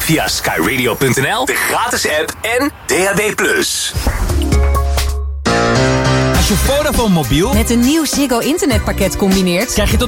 via skyradio.nl, de gratis app en DAB+. Als je Vodafone mobiel met een nieuw Ziggo internetpakket combineert, krijg je tot